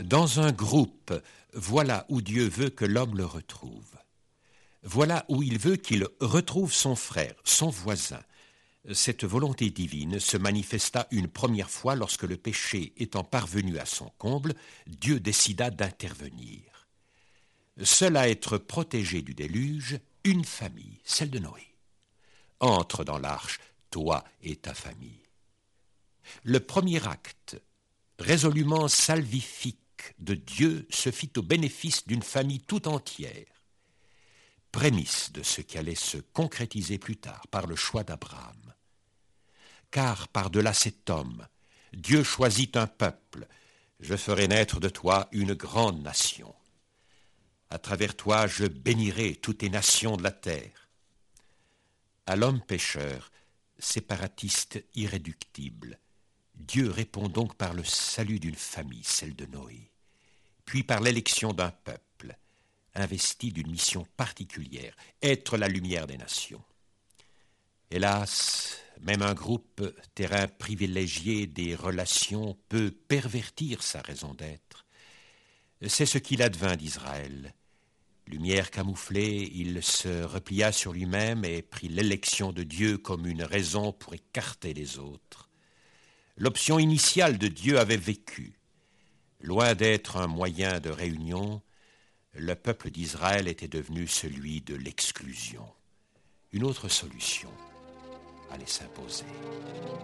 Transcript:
Dans un groupe, voilà où Dieu veut que l'homme le retrouve. Voilà où il veut qu'il retrouve son frère, son voisin. Cette volonté divine se manifesta une première fois lorsque le péché étant parvenu à son comble, Dieu décida d'intervenir. Seule à être protégée du déluge, une famille, celle de Noé. Entre dans l'arche, toi et ta famille. Le premier acte, résolument salvifique de Dieu, se fit au bénéfice d'une famille tout entière. Prémisse de ce qui allait se concrétiser plus tard par le choix d'Abraham. Car par-delà cet homme, Dieu choisit un peuple. Je ferai naître de toi une grande nation. À travers toi, je bénirai toutes les nations de la terre. À l'homme pécheur, séparatiste irréductible, Dieu répond donc par le salut d'une famille, celle de Noé, puis par l'élection d'un peuple, investi d'une mission particulière, être la lumière des nations. Hélas, même un groupe, terrain privilégié des relations, peut pervertir sa raison d'être. C'est ce qu'il advint d'Israël. Lumière camouflée, il se replia sur lui-même et prit l'élection de Dieu comme une raison pour écarter les autres. L'option initiale de Dieu avait vécu. Loin d'être un moyen de réunion, le peuple d'Israël était devenu celui de l'exclusion. Une autre solution allait s'imposer.